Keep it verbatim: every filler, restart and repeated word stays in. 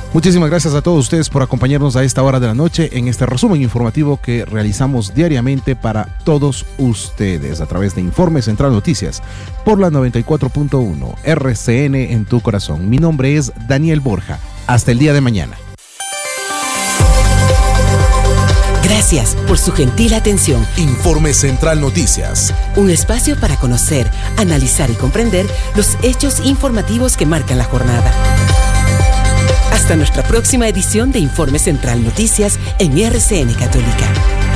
Muchísimas gracias a todos ustedes por acompañarnos a esta hora de la noche en este resumen informativo que realizamos diariamente para todos ustedes a través de Informe Central Noticias por la noventa y cuatro punto uno R C N en tu corazón. Mi nombre es Daniel Borja. Hasta el día de mañana. Gracias por su gentil atención. Informe Central Noticias. Un espacio para conocer, analizar y comprender los hechos informativos que marcan la jornada. Hasta nuestra próxima edición de Informe Central Noticias en R C N Católica.